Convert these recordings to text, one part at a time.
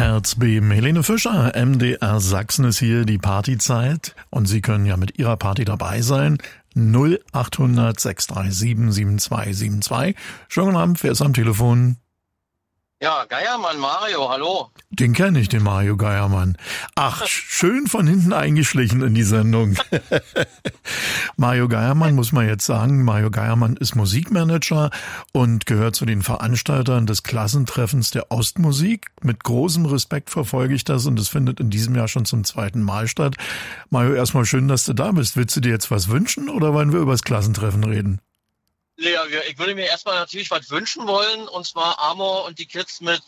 Herzbeben. Helene Fischer, MDR Sachsen ist hier die Partyzeit und Sie können ja mit Ihrer Party dabei sein. 0800 637 7272. Schönen guten Abend, wer ist am Telefon? Ja, Geiermann, Mario, hallo. Den kenne ich, den Mario Geiermann. Ach, schön von hinten eingeschlichen in die Sendung. Mario Geiermann, muss man jetzt sagen, Mario Geiermann ist Musikmanager und gehört zu den Veranstaltern des Klassentreffens der Ostmusik. Mit großem Respekt verfolge ich das und es findet in diesem Jahr schon zum 2. Mal statt. Mario, erstmal schön, dass du da bist. Willst du dir jetzt was wünschen oder wollen wir über das Klassentreffen reden? Ja, ich würde mir erstmal natürlich was wünschen wollen, und zwar Amor und die Kids mit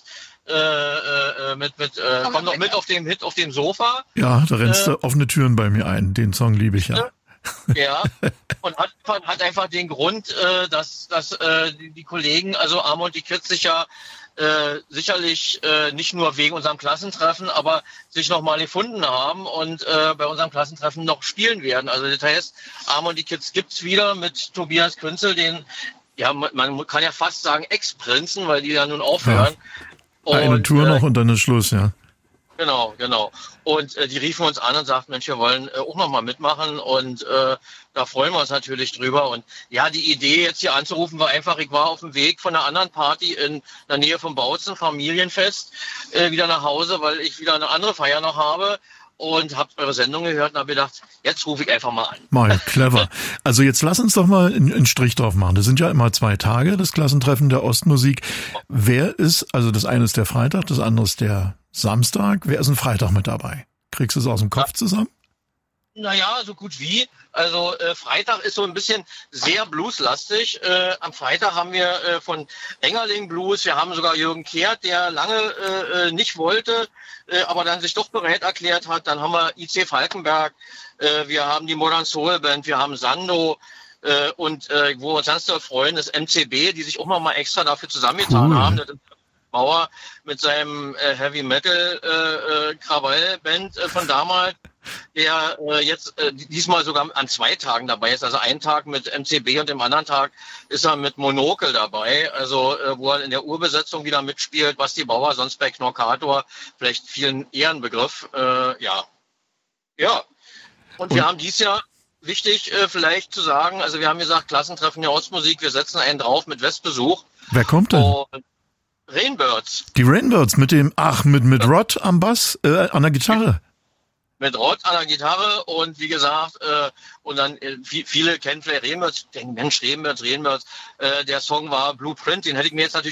komm doch mit auf dem Hit auf dem Sofa. Ja, da rennst du offene Türen bei mir ein. Den Song liebe ich ja. Ja, und hat einfach den Grund, dass die Kollegen, also Amor und die Kids, sich ja sicherlich nicht nur wegen unserem Klassentreffen, aber sich nochmal gefunden haben und bei unserem Klassentreffen noch spielen werden. Also das heißt, Amor und die Kids gibt's wieder mit Tobias Künzel, den, ja, man kann ja fast sagen Ex-Prinzen, weil die ja nun aufhören. Ja. Eine Tour noch und dann ist Schluss, ja. Genau. Und die riefen uns an und sagten, Mensch, wir wollen auch nochmal mitmachen und da freuen wir uns natürlich drüber. Und ja, die Idee jetzt hier anzurufen war einfach, ich war auf dem Weg von einer anderen Party in der Nähe von Bautzen, Familienfest, wieder nach Hause, weil ich wieder eine andere Feier noch habe. Und habe eure Sendung gehört und habe gedacht, jetzt rufe ich einfach mal an. Mal, clever. Also jetzt lass uns doch mal einen Strich drauf machen. Das sind ja immer 2 Tage, das Klassentreffen der Ostmusik. Wer ist, also das eine ist der Freitag, das andere ist der Samstag. Wer ist ein Freitag mit dabei? Kriegst du es aus dem Kopf zusammen? Naja, so gut wie. Also Freitag ist so ein bisschen sehr blueslastig. Am Freitag haben wir von Engerling Blues, wir haben sogar Jürgen Kehrt, der lange nicht wollte, aber dann sich doch bereit erklärt hat. Dann haben wir IC Falkenberg, wir haben die Modern Soul Band, wir haben Sando und wo wir uns ganz doll freuen, ist MCB, die sich auch mal extra dafür zusammengetan haben. Das ist Mauer mit seinem Heavy Metal Krawallband von damals, der jetzt diesmal sogar an 2 Tagen dabei ist. Also einen Tag mit MCB und dem anderen Tag ist er mit Monokel dabei, also wo er in der Urbesetzung wieder mitspielt, Basti Bauer, sonst bei Knorkator, vielleicht vielen eher ein Begriff. Ja. Und wir haben dieses Jahr, wichtig vielleicht zu sagen, also wir haben gesagt, Klassentreffen der Ostmusik, wir setzen einen drauf mit Westbesuch. Wer kommt denn? Und Rainbirds. Die Rainbirds mit dem, mit Rod am Bass, an der Gitarre. Mit Rod an der Gitarre und wie gesagt, und dann viele kennen vielleicht Rainbirds, denken, Mensch, Rainbirds, der Song war Blueprint, den hätte ich mir jetzt natürlich